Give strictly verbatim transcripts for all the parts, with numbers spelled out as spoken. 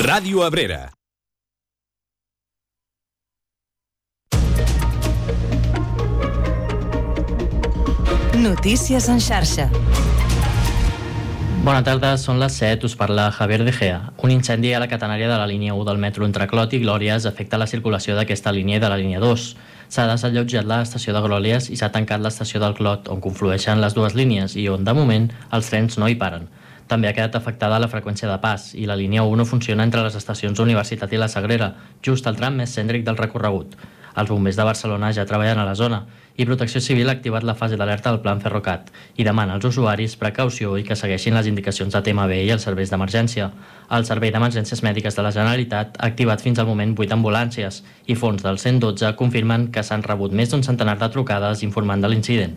Ràdio Abrera. Notícies en xarxa. Bona tarda, són les set, us parla Javier De Gea. Un incendi a la catenària de la línia u del metro entre Clot i Glòries afecta la circulació d'aquesta línia i de la línia dos. S'ha desallotjat l'estació de Glòries i s'ha tancat l'estació del Clot, on conflueixen les dues línies i on, de moment, els trens no hi paren. També ha quedat afectada la freqüència de pas i la línia u no funciona entre les estacions Universitat i la Sagrera, just al tram més cèntric del recorregut. Els bombers de Barcelona ja treballen a la zona i Protecció Civil ha activat la fase d'alerta del Plan Ferrocat i demana als usuaris precaució i que segueixin les indicacions de T M B i els serveis d'emergència. El Servei d'Emergències Mèdiques de la Generalitat ha activat fins al moment vuit ambulàncies i fons del cent dotze confirmen que s'han rebut més d'un centenar de trucades informant de l'incident.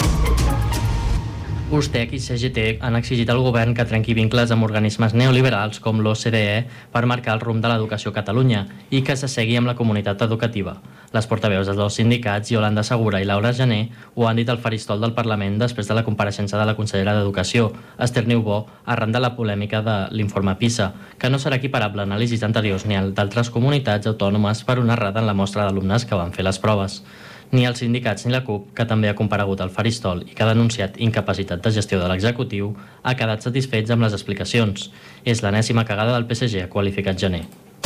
Ustec i C G T han exigit al govern que trenqui vincles amb organismes neoliberals com l'O C D E per marcar el rumb de l'educació a Catalunya i que s'assegui amb la comunitat educativa. Les portaveus dels dos sindicats, Yolanda Segura i Laura Gené, ho han dit al faristol del Parlament després de la compareixença de la consellera d'Educació, Esther Niubó, arran de la polèmica de l'informe PISA, que no serà equiparable a anàlisis anteriors ni al d'altres comunitats autònomes per una errada en la mostra d'alumnes que van fer les proves. Ni els sindicats ni la CUP, que també ha comparegut al faristol i que ha denunciat incapacitat de gestió de l'executiu, ha quedat satisfets amb les explicacions. És l'enèsima cagada del P S G, ha qualificat Gené.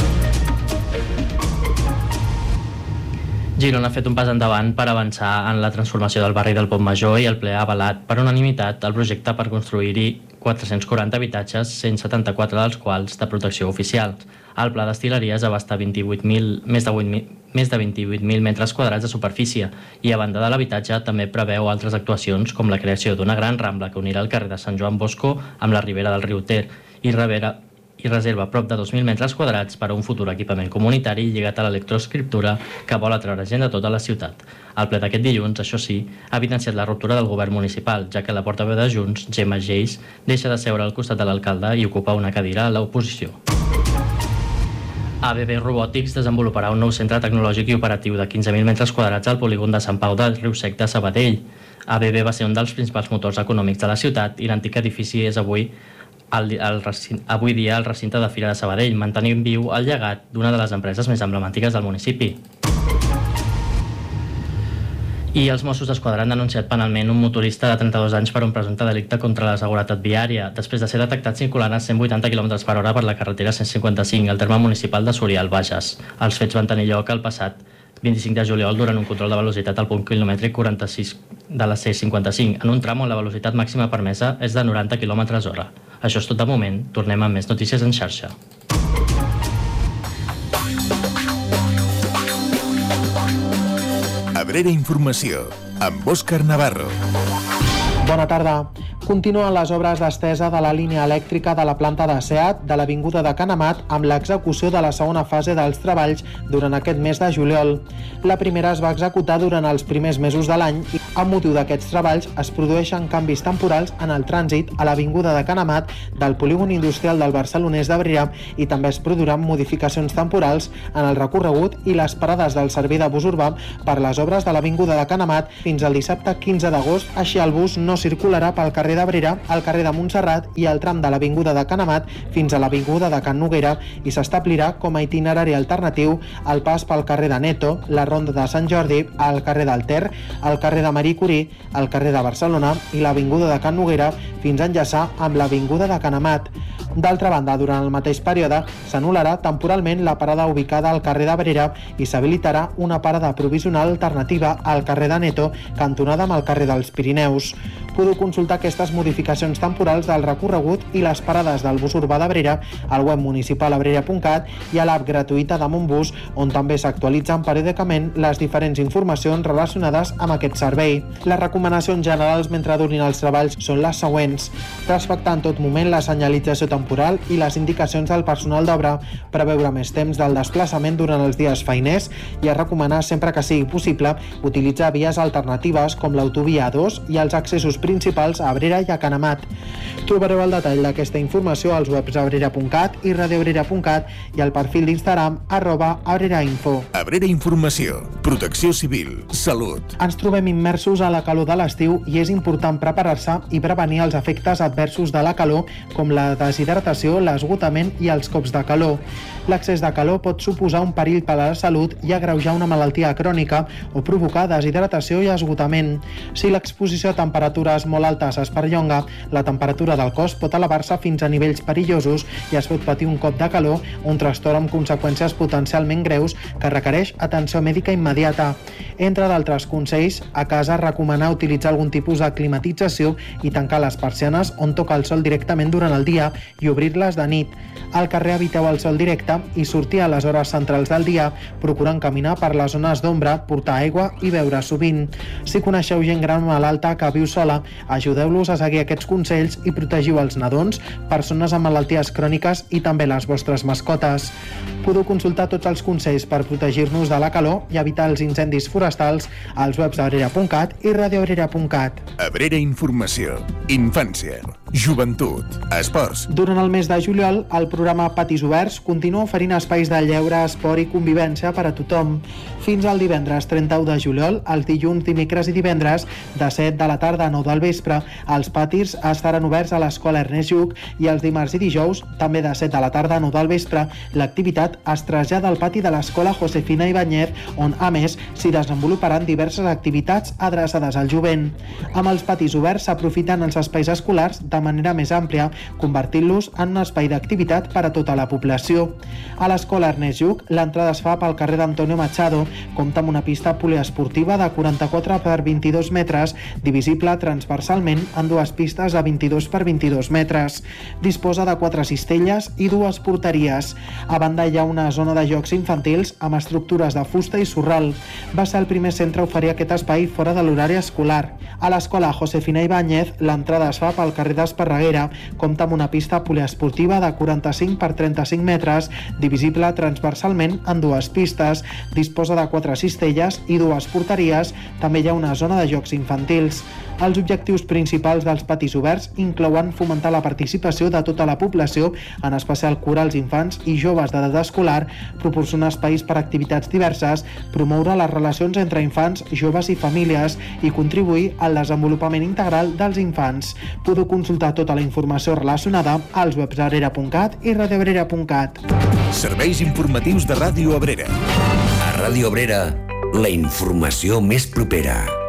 Girona ha fet un pas endavant per avançar en la transformació del barri del Pont Major i el ple ha avalat per unanimitat el projecte per construir-hi quatre-cents quaranta habitatges, cent setanta-quatre dels quals de protecció oficial. El pla d'estileries abasta vint-i-vuit mil, més de, més de vint-i-vuit mil metres quadrats de superfície i, a banda de l'habitatge, també preveu altres actuacions com la creació d'una gran rambla que unirà el carrer de Sant Joan Bosco amb la ribera del riu Ter i, revera, i reserva prop de dos mil metres quadrats per a un futur equipament comunitari lligat a l'electroescriptura que vol atraure gent de tota la ciutat. El ple d'aquest dilluns, això sí, ha evidenciat la ruptura del govern municipal, ja que la portaveu de Junts, Gemma Geis, deixa de seure al costat de l'alcalde i ocupa una cadira a l'oposició. A B B Robotics desenvoluparà un nou centre tecnològic i operatiu de quinze mil metres quadrats al polígon de Sant Pau del Riu Sec de Sabadell. A B B va ser un dels principals motors econòmics de la ciutat i l'antic edifici és avui, el, el, avui dia el recinte de Fira de Sabadell, mantenint viu el llegat d'una de les empreses més emblemàtiques del municipi. I els Mossos d'Esquadra han denunciat penalment un motorista de trenta-dos anys per un presumpte delicte contra la seguretat viària, després de ser detectat circulant a cent vuitanta quilòmetres per hora per la carretera cent cinquanta-cinc, al terme municipal de Súria, al Bages. Els fets van tenir lloc el passat vint-i-cinc de juliol durant un control de velocitat al punt quilomètric quaranta-sis de la C cinquanta-cinc, en un tram on la velocitat màxima permesa és de noranta quilòmetres hora. Això és tot de moment, tornem amb més notícies en xarxa. Abrera Informació, amb Òscar Navarro. Bona tarda. Continuen les obres d'estesa de la línia elèctrica de la planta de SEAT de l'Avinguda de Can Amat amb l'execució de la segona fase dels treballs durant aquest mes de juliol. La primera es va executar durant els primers mesos de l'any i amb motiu d'aquests treballs es produeixen canvis temporals en el trànsit a l'Avinguda de Can Amat del polígon industrial del Barcelonès d'Abrera i també es produiran modificacions temporals en el recorregut i les parades del servei de bus urbà per les obres de l'Avinguda de Can Amat fins al dissabte quinze d'agost. Així el bus no circularà pel carrer d'Abrera, al carrer de Montserrat i el tram de l'Avinguda de Can Amat fins a l'Avinguda de Can Noguera i s'establirà com a itinerari alternatiu el pas pel carrer de Neto, la ronda de Sant Jordi, el carrer del Ter, el carrer de Marie Curie, el carrer de Barcelona i l'Avinguda de Can Noguera fins a enllaçar amb l'Avinguda de Can Amat. D'altra banda, durant el mateix període s'anul·larà temporalment la parada ubicada al carrer d'Abrera i s'habilitarà una parada provisional alternativa al carrer de Neto, cantonada amb el carrer dels Pirineus. Podeu consultar aquestes modificacions temporals del recorregut i les parades del bus urbà d'Abrera al web municipal abrera punt cat i a l'app gratuïta de Montbus, on també s'actualitzen periòdicament les diferents informacions relacionades amb aquest servei. Les recomanacions generals mentre durin els treballs són les següents: respectar en tot moment la senyalització temporal i les indicacions del personal d'obra, preveure més temps del desplaçament durant els dies feiners i a recomanar sempre que sigui possible utilitzar vies alternatives com l'autovia A dos i els accessos principals a Abrera i a Canemat. Trobareu el detall d'aquesta informació als webs abrera punt cat i radioabrera punt cat i al perfil d'Instagram arroba abrerainfo. Abrera Informació, Protecció Civil, Salut. Ens trobem immersos a la calor de l'estiu i és important preparar-se i prevenir els efectes adversos de la calor, com la deshidratació, l'esgotament i els cops de calor. L'excés de calor pot suposar un perill per a la salut i agreujar una malaltia crònica o provocar deshidratació i esgotament. Si l'exposició a temperatures molt altes es perllonga, la temperatura del cos pot elevar-se fins a nivells perillosos i es pot patir un cop de calor o un trastorn amb conseqüències potencialment greus que requereix atenció mèdica immediata. Entre d'altres consells, a casa recomanar utilitzar algun tipus de climatització i tancar les persianes on toca el sol directament durant el dia i obrir-les de nit. Al carrer eviteu el sol directe i sortir a les hores centrals del dia, procurant caminar per les zones d'ombra, portar aigua i beure sovint. Si coneixeu gent gran malalta que viu sola, ajudeu-los a seguir aquests consells i protegiu els nadons, persones amb malalties cròniques i també les vostres mascotes. Podeu consultar tots els consells per protegir-nos de la calor i evitar els incendis forestals als webs abrera punt cat i radioabrera punt cat. Abrera Informació, Infància, Joventut, Esports. Durant el mes de juliol, el programa Patis Oberts continua oferint espais de lleure, esport i convivència per a tothom. Fins al divendres trenta-u de juliol, els dilluns, dimecres i divendres, de set de la tarda a nou del vespre, els patis estaran oberts a l'escola Ernest Lluch i els dimarts i dijous, també de set de la tarda a nou del vespre, l'activitat es trasllada al pati de l'escola Josefina Ibáñez, on, a més, s'hi desenvoluparan diverses activitats adreçades al jovent. Amb els patis oberts s'aprofiten els espais escolars de manera més àmplia, convertint-los en un espai d'activitat per a tota la població. A l'escola Ernest Lluch, l'entrada es fa pel carrer d'Antonio Machado, compta amb una pista poliesportiva de quaranta-quatre per vint-i-dos metres, divisible transversalment en dues pistes de vint-i-dos per vint-i-dos metres. Disposa de quatre cistelles i dues porteries. A banda hi ha una zona de jocs infantils amb estructures de fusta i sorral. Va ser el primer centre a oferir aquest espai fora de l'horari escolar. A l'escola Josefina Ibáñez, l'entrada es fa pel carrer d'Esparreguera, compta amb una pista poliesportiva de quaranta-cinc per trenta-cinc metres, divisible transversalment en dues pistes. Disposa de quatre cistelles i dues porteries. També hi ha una zona de jocs infantils. Els objectius principals dels patis oberts inclouen fomentar la participació de tota la població, en especial curar els infants i joves d'edat escolar, proporcionar espais per a activitats diverses, promoure les relacions entre infants, joves i famílies i contribuir al desenvolupament integral dels infants. Podeu consultar tota la informació relacionada als webs abrera punt cat i radioabrera punt cat. Serveis informatius de Ràdio Abrera. A Ràdio Abrera, la informació més propera.